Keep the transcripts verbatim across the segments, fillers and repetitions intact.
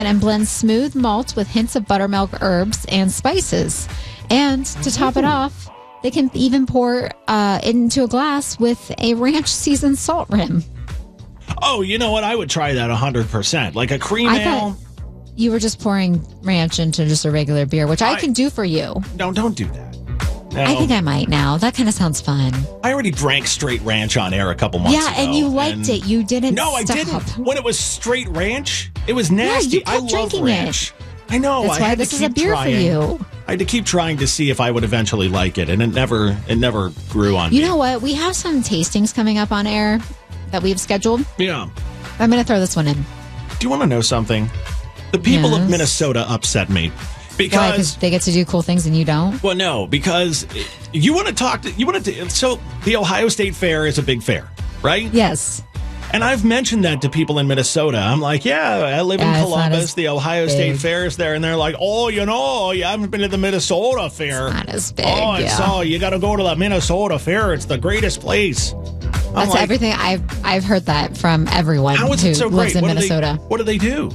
and blend smooth malt with hints of buttermilk, herbs, and spices. And to top it off, they can even pour uh, it into a glass with a ranch seasoned salt rim. Oh, you know what? I would try that one hundred percent. Like a cream I ale. thought you were just pouring ranch into just a regular beer, which I, I can do for you. No, don't do that. No. I think I might now. That kind of sounds fun. I already drank straight ranch on air a couple months yeah, ago. Yeah, and you liked and it. You didn't No, I stop. didn't. When it was straight ranch, it was nasty. Yeah, you kept I love drinking ranch. it. I know. That's I why had this to is a keep beer trying. for you. I had to keep trying to see if I would eventually like it, and it never, it never grew on you me. You know what? We have some tastings coming up on air that we've scheduled. Yeah. I'm going to throw this one in. Do you want to know something? The people yes. of Minnesota upset me. Because Why? Because they get to do cool things and you don't? Well, no, because you want to talk to, you want to, so the Ohio State Fair is a big fair, right? Yes. And I've mentioned that to people in Minnesota. I'm like, yeah, I live yeah, in Columbus. The Ohio big. State Fair is there. And they're like, oh, you know, you haven't been to the Minnesota Fair. It's not as big. Oh, it's yeah. all, you got to go to the Minnesota Fair. It's the greatest place. I'm That's like, everything. I've I've heard that from everyone how is who it so lives great? in What Minnesota. Do they, what do they do?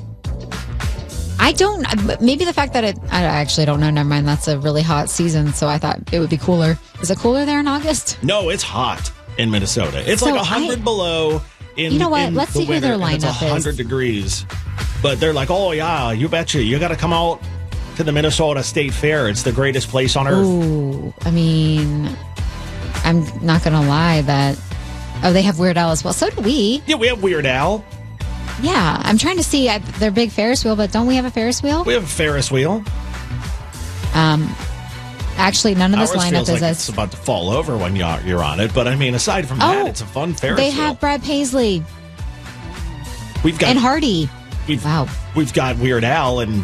I don't, maybe the fact that it, I actually don't know. Never mind. That's a really hot season. So I thought it would be cooler. Is it cooler there in August? No, it's hot in Minnesota. It's so like one hundred I, below in You know what? in Let's the see who winter, their and it's lineup one hundred is. degrees. But they're like, oh, yeah, you betcha. You got to come out to the Minnesota State Fair. It's the greatest place on earth. Ooh, I mean, I'm not going to lie that, oh, they have Weird Al as well. So do we. Yeah, we have Weird Al. Yeah, I'm trying to see I, their big Ferris wheel, but don't we have a Ferris wheel? We have a Ferris wheel. Um, actually, none of this Ours lineup feels is like as. it's about to fall over when you're, you're on it. But I mean, aside from that, Oh, it's a fun Ferris they wheel. have Brad Paisley We've got and Hardy. We've, Wow. We've got Weird Al and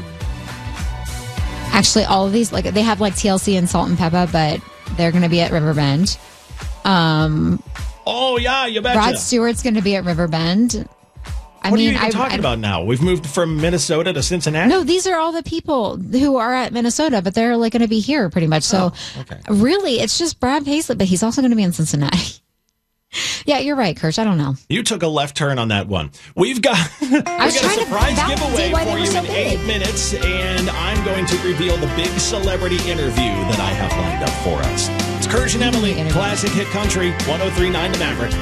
Actually, all of these, like they have like T L C and Salt and Pepper, but they're going to be at Riverbend. Um, oh yeah, you betcha. Rod Stewart's going to be at Riverbend. I what mean, are you even I, talking I, about now? We've moved from Minnesota to Cincinnati? No, these are all the people who are at Minnesota, but they're like going to be here pretty much. So oh, okay. really, it's just Brad Paisley, but he's also going to be in Cincinnati. Yeah, you're right, Kirsch. I don't know. You took a left turn on that one. We've got, we've got a surprise giveaway for you so in big. eight minutes, and I'm going to reveal the big celebrity interview that I have lined up for us. It's Kirsch and Emily, Classic Hit Country, one oh three point nine The Maverick.